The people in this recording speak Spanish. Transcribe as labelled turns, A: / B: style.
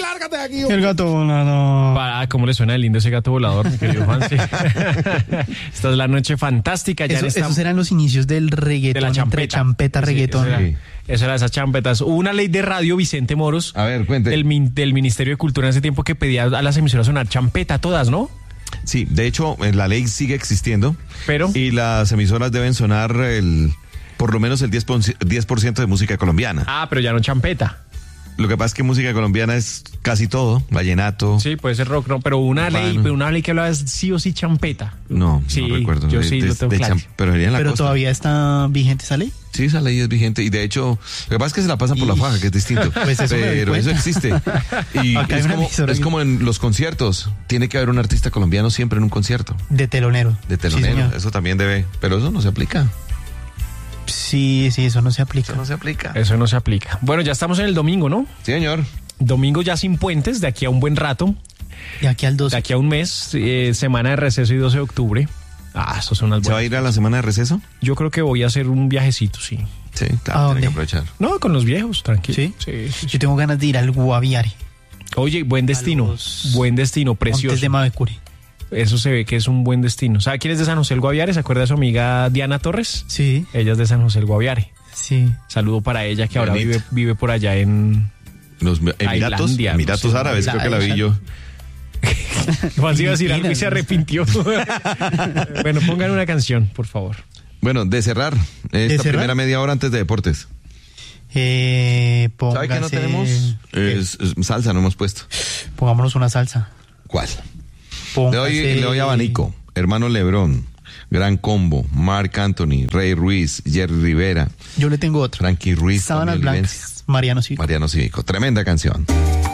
A: lárgate de aquí.
B: El gato volador.
C: ¿Cómo le suena de lindo ese gato volador, mi querido Juanse? Esta es la noche fantástica. Ya
B: Esos eran los inicios del reggaetón,
C: de la champeta.
B: entre champeta,
C: Sí,
B: reggaetón.
C: Eso era esas champetas. Hubo una ley de radio, Vicente Moros,
A: A ver, cuente.
C: del Ministerio de Cultura en ese tiempo, que pedía a las emisoras sonar champeta todas, ¿no?
A: Sí, de hecho, la ley sigue existiendo.
C: Pero
A: Y las emisoras deben sonar por lo menos el 10% de música colombiana.
C: pero ya no champeta.
A: Lo que pasa es que música colombiana es casi todo, vallenato.
C: Sí, puede ser rock, no, pero una ley que hablaba de sí o sí champeta.
A: No,
C: Sí,
A: no recuerdo.
C: yo sí lo tengo claro.
A: Pero sería en la
B: Pero
A: costa.
B: todavía está vigente esa ley.
A: Sí, esa ley es vigente y de hecho, lo que pasa es que se la pasan por la faja, que es distinto.
B: Pues eso me doy
A: pero eso
B: cuenta.
A: existe. Y
B: Acá hay
A: es
B: una
A: como,
B: emisora
A: es
B: que-
A: como en los conciertos. Tiene que haber un artista colombiano siempre en un concierto.
B: De telonero.
A: De telonero.
B: Sí, señor.
A: Eso también debe. Pero eso no se aplica.
B: Sí, eso no se aplica.
A: Eso no se aplica.
C: Eso no se aplica. Bueno, ya estamos en el domingo, ¿no?
A: Sí, señor.
C: Domingo ya sin puentes, de aquí a un buen rato,
B: De aquí al 12.
C: de aquí a un mes, semana de receso y 12 de octubre. Estos son unas
A: ¿Se va a
C: buenas.
A: ir a la semana de receso?
C: Yo creo que voy a hacer un viajecito, sí.
A: Sí,
B: ¿A
A: claro,
B: dónde?
A: tiene que aprovechar.
C: No, con los viejos, tranquilo.
B: ¿Sí?
C: Sí.
B: Yo tengo ganas de ir al Guaviare.
C: Oye, buen destino,
B: los
C: buen destino, precioso.
B: Montes de Mavecure.
C: Eso se ve que es un buen destino. ¿Sabe quién es de San José del Guaviare? ¿Se acuerda de su amiga Diana Torres?
B: Sí,
C: Ella es de San José del Guaviare.
B: sí.
C: Saludo para ella, que ahora
A: Bonito.
C: vive por allá en...
A: Los Emiratos,
C: Tailandia,
A: Emiratos
C: no sé,
A: Árabes, creo que la vi yo.
C: Juan iba a decir algo y se
B: Filipinas,
C: arrepintió. Bueno, pongan una canción, por favor.
A: Bueno, de cerrar esta
B: cerrar?
A: primera media hora antes de deportes.
B: Póngase,
A: ¿Sabe qué no tenemos? Es salsa, no hemos puesto.
B: Pongámonos una salsa.
A: ¿Cuál?
B: Póngase,
A: Le doy abanico. Hermano Lebrón, Gran Combo, Marc Anthony, Rey Ruiz, Jerry Rivera,
B: Yo le tengo otro.
A: Frankie Ruiz,
B: Sábanas
A: Tony
B: Blancas.
A: Olivencia,
B: Mariano Cívico.
A: Mariano Cívico. Tremenda canción.